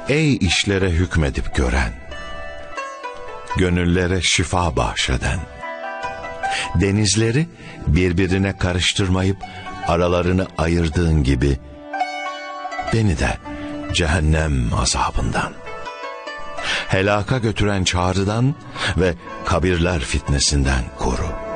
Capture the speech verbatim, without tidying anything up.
ey işlere hükmedip gören, gönüllere şifa bahşeden, denizleri birbirine karıştırmayıp aralarını ayırdığın gibi beni de cehennem azabından, helaka götüren çağrıdan ve kabirler fitnesinden koru.